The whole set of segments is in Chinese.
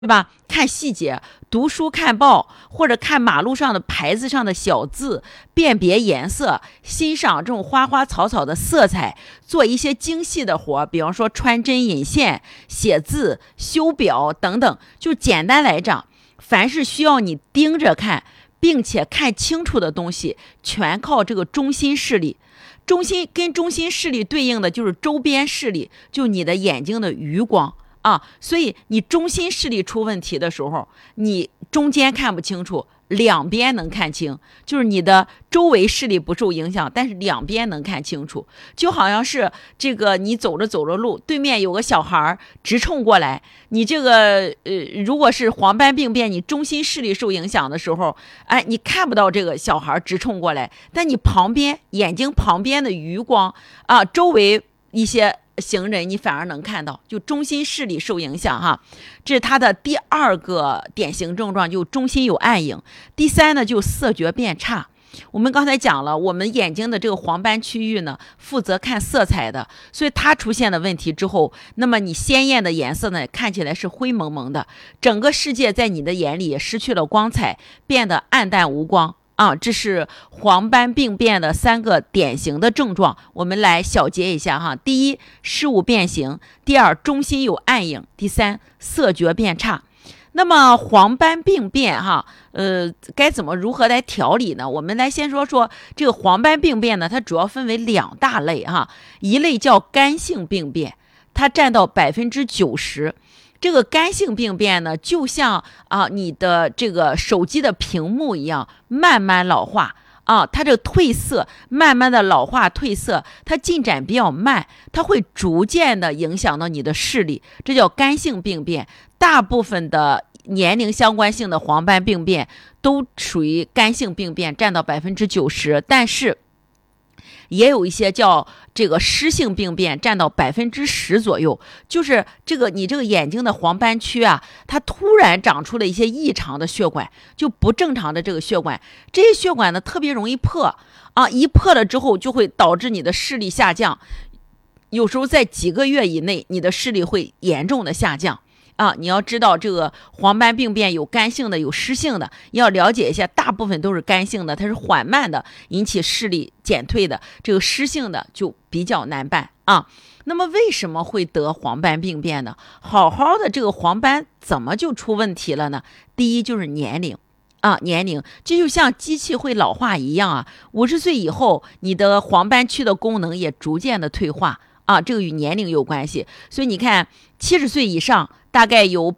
对吧？看细节，读书看报或者看马路上的牌子上的小字，辨别颜色，欣赏这种花花草草的色彩，做一些精细的活，比方说穿针引线、写字、修表等等。就简单来讲，凡是需要你盯着看，并且看清楚的东西，全靠这个中心视力。中心视力对应的就是周边视力，就你的眼睛的余光。所以你中心视力出问题的时候，你中间看不清楚，两边能看清，就是你的周围视力不受影响，但是两边能看清楚。就好像是这个你走着路，对面有个小孩直冲过来，你这个如果是黄斑病变，你中心视力受影响的时候，你看不到这个小孩直冲过来，但你眼睛旁边的余光周围一些行人你反而能看到，就中心视力受影响哈。这是它的第二个典型症状，就中心有暗影。第三呢，就色觉变差。我们刚才讲了，我们眼睛的这个黄斑区域呢，负责看色彩的，所以它出现了问题之后，那么你鲜艳的颜色呢，看起来是灰蒙蒙的，整个世界在你的眼里也失去了光彩，变得暗淡无光。这是黄斑病变的3个典型的症状，我们来小结一下哈。第一，视物变形；第二，中心有暗影；第三，色觉变差。那么黄斑病变该如何来调理呢？我们来先说这个黄斑病变呢，它主要分为2大类哈。一类叫干性病变，它占到90%。这个干性病变呢，就像你的这个手机的屏幕一样，慢慢老化它这个褪色，慢慢的老化褪色，它进展比较慢，它会逐渐的影响到你的视力，这叫干性病变。大部分的年龄相关性的黄斑病变都属于干性病变，占到90%，但是也有一些叫这个湿性病变，占到10%左右，就是你这个眼睛的黄斑区它突然长出了一些异常的血管，就不正常的这个血管，这些血管呢特别容易破一破了之后就会导致你的视力下降，有时候在几个月以内，你的视力会严重的下降。你要知道这个黄斑病变有干性的有湿性的，要了解一下，大部分都是干性的，它是缓慢的引起视力减退的，这个湿性的就比较难办那么为什么会得黄斑病变呢？好好的这个黄斑怎么就出问题了呢？第一就是年龄年龄，这就像机器会老化一样50岁以后，你的黄斑区的功能也逐渐的退化这个与年龄有关系。所以你看70岁以上大概有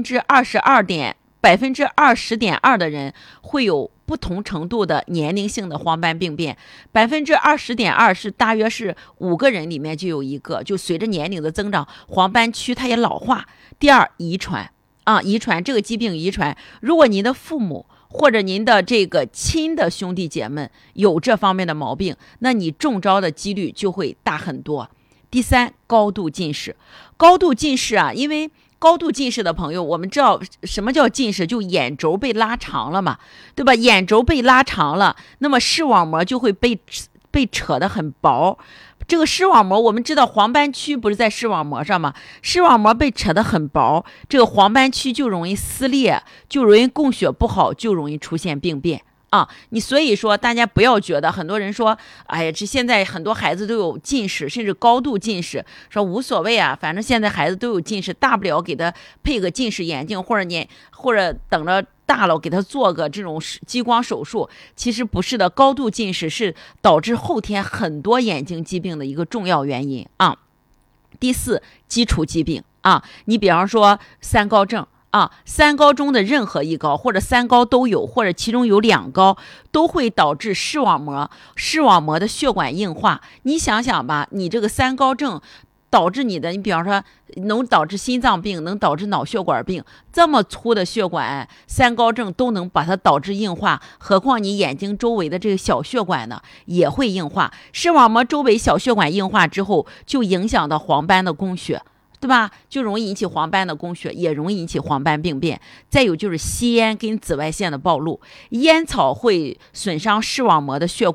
20.2%的人会有不同程度的年龄性的黄斑病变，20.2%是大约是5个人里面就有1个，就随着年龄的增长，黄斑区它也老化。第二，遗传遗传，这个疾病遗传，如果您的父母或者您的这个亲的兄弟姐妹有这方面的毛病，那你中招的几率就会大很多。第三，高度近视。高度近视因为高度近视的朋友，我们知道什么叫近视，就眼轴被拉长了嘛，对吧？眼轴被拉长了，那么视网膜就会被扯得很薄。这个视网膜，我们知道黄斑区不是在视网膜上吗？视网膜被扯得很薄，这个黄斑区就容易撕裂，就容易供血不好，就容易出现病变。所以说大家不要觉得，很多人说哎呀，这现在很多孩子都有近视，甚至高度近视，说无所谓反正现在孩子都有近视，大不了给他配个近视眼镜，或者等着大了给他做个这种激光手术。其实不是的，高度近视是导致后天很多眼睛疾病的一个重要原因第四，基础疾病你比方说三高症3高中的任何一高，或者3高都有，或者其中有2高，都会导致视网膜的血管硬化。你想想吧，你这个3高症导致你比方说能导致心脏病，能导致脑血管病，这么粗的血管，3高症都能把它导致硬化，何况你眼睛周围的这个小血管呢也会硬化。视网膜周围小血管硬化之后，就影响到黄斑的供血，对吧？就容易引起黄斑的供血，也容易引起黄斑病变。再有就是吸烟跟紫外线的暴露，烟草会损伤视网膜的血管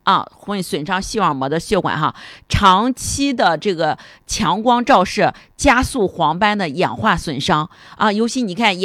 啊，会损伤视网膜的血管哈。长期的这个强光照射加速黄斑的氧化损伤啊，尤其你看